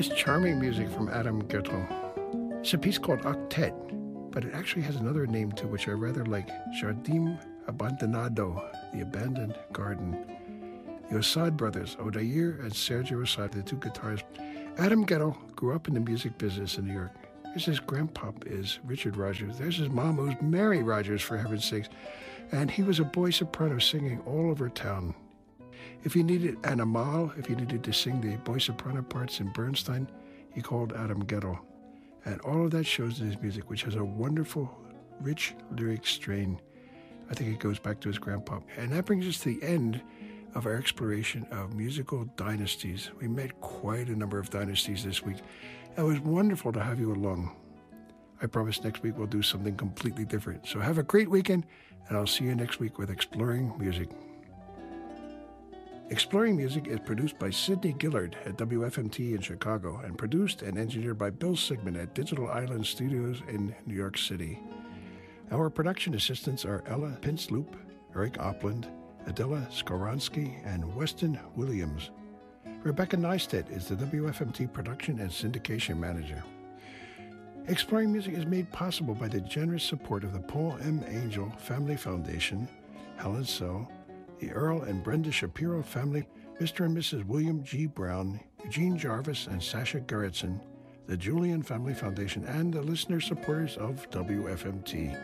This charming music from Adam Guettel. It's a piece called Octet, but it actually has another name too, which I rather like, Jardim Abandonado, the Abandoned Garden. The Assad brothers, Odair and Sergio Assad, the two guitarists. Adam Guettel grew up in the music business in New York. There's his grandpop is Richard Rogers. There's his mom, who's Mary Rogers, for heaven's sakes. And he was a boy soprano singing all over town. If you needed an Amal, if you needed to sing the boy soprano parts in Bernstein, you called Adam Guettel. And all of that shows in his music, which has a wonderful, rich lyric strain. I think it goes back to his grandpa. And that brings us to the end of our exploration of musical dynasties. We met quite a number of dynasties this week. It was wonderful to have you along. I promise next week we'll do something completely different. So have a great weekend, and I'll see you next week with Exploring Music. Exploring Music is produced by Sidney Gillard at WFMT in Chicago and produced and engineered by Bill Sigmund at Digital Island Studios in New York City. Our production assistants are Ella Pinsloop, Eric Opland, Adela Skoronsky, and Weston Williams. Rebecca Neistat is the WFMT production and syndication manager. Exploring Music is made possible by the generous support of the Paul M. Angel Family Foundation, Helen So, the Earl and Brenda Shapiro family, Mr. and Mrs. William G. Brown, Eugene Jarvis, and Sasha Gerritsen, the Julian Family Foundation, and the listener supporters of WFMT.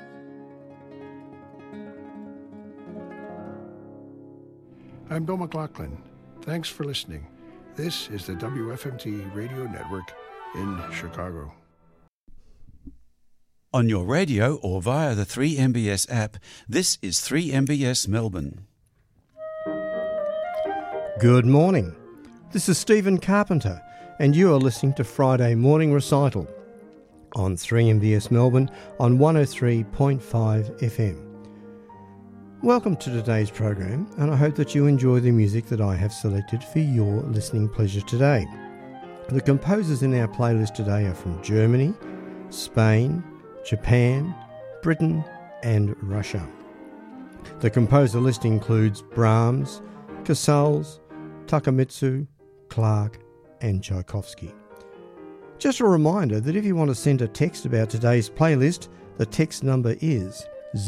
I'm Bill McLaughlin. Thanks for listening. This is the WFMT Radio Network in Chicago. On your radio or via the 3MBS app, this is 3MBS Melbourne. Good morning. This is Stephen Carpenter, and you are listening to Friday Morning Recital on 3MBS Melbourne on 103.5 FM. Welcome to today's program, and I hope that you enjoy the music that I have selected for your listening pleasure today. The composers in our playlist today are from Germany, Spain, Japan, Britain, and Russia. The composer list includes Brahms, Casals, Takemitsu, Clark, and Tchaikovsky. Just a reminder that if you want to send a text about today's playlist, the text number is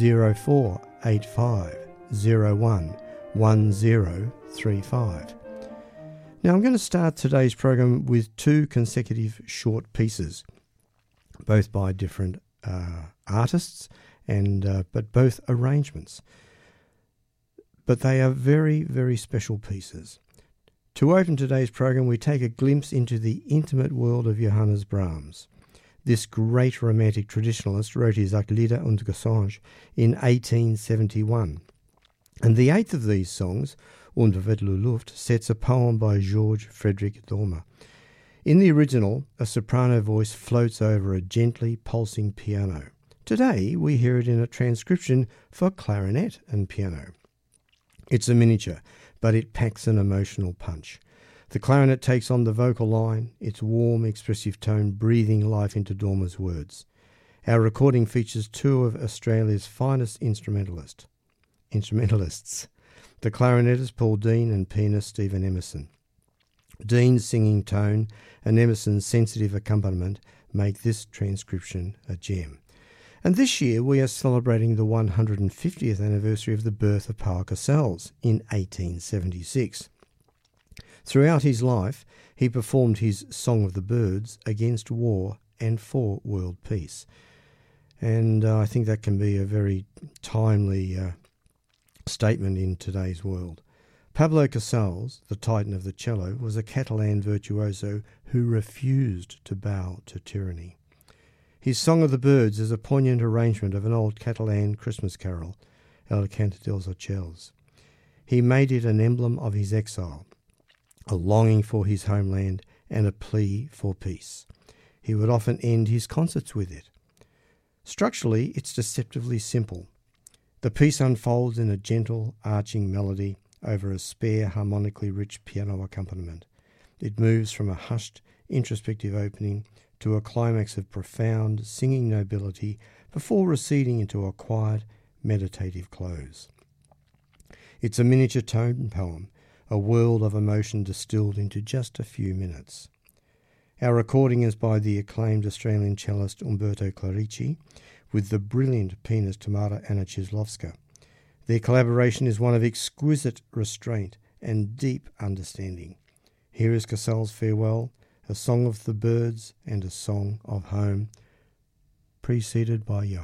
0485011035. Now I'm going to start today's program with two consecutive short pieces, both by different artists, and but both arrangements. But they are very, very special pieces. To open today's program, we take a glimpse into the intimate world of Johannes Brahms. This great romantic traditionalist wrote his Lieder und Gesang in 1871. And the eighth of these songs, Unter Vedlo Luft, sets a poem by George Frederick Dormer. In the original, a soprano voice floats over a gently pulsing piano. Today, we hear it in a transcription for clarinet and piano. It's a miniature, but it packs an emotional punch. The clarinet takes on the vocal line, its warm, expressive tone breathing life into Dormer's words. Our recording features two of Australia's finest instrumentalists. The clarinetist Paul Dean and pianist Stephen Emerson. Dean's singing tone and Emerson's sensitive accompaniment make this transcription a gem. And this year we are celebrating the 150th anniversary of the birth of Pau Casals in 1876. Throughout his life, he performed his Song of the Birds against war and for world peace. And I think that can be a very timely statement in today's world. Pablo Casals, the titan of the cello, was a Catalan virtuoso who refused to bow to tyranny. His Song of the Birds is a poignant arrangement of an old Catalan Christmas carol, El Cante dels Ocells. He made it an emblem of his exile, a longing for his homeland and a plea for peace. He would often end his concerts with it. Structurally, it's deceptively simple. The piece unfolds in a gentle, arching melody over a spare, harmonically rich piano accompaniment. It moves from a hushed, introspective opening to a climax of profound, singing nobility before receding into a quiet, meditative close. It's a miniature tone poem, a world of emotion distilled into just a few minutes. Our recording is by the acclaimed Australian cellist Umberto Clerici with the brilliant pianist Tamara Anna Chizlovska. Their collaboration is one of exquisite restraint and deep understanding. Here is Cassell's Farewell, a song of the birds and a song of home, preceded by Johann.